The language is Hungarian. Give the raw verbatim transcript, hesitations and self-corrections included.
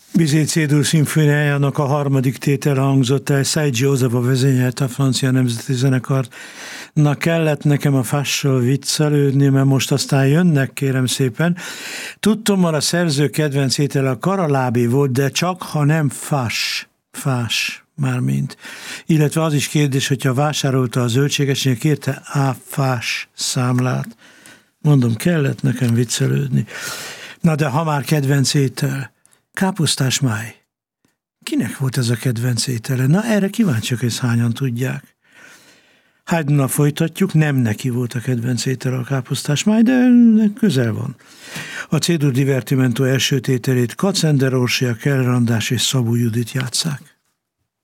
Bizet C-dur szimfóniájának a harmadik tétele hangzott el, Said József vezényelte a francia nemzeti zenekart. Na, kellett nekem a fással viccelődni, mert most aztán jönnek, kérem szépen. Tudtommal a szerző kedvenc étele a karalábé volt, de csak ha nem fás, fás mármint. Illetve az is kérdés, hogyha vásárolta a zöldségesnél, kérte áfás számlát. Mondom, kellett nekem viccelődni. Na, de ha már kedvenc étel, káposztás máj. Kinek volt ez a kedvenc étele? Na, erre kíváncsiak, ezt hányan tudják. Haydnnal folytatjuk, nem neki volt a kedvenc étele a káposztás máj, de közel van. A C-dur divertimento első tételét Kacender Orsolya, Keller András és Szabó Judit játsszák.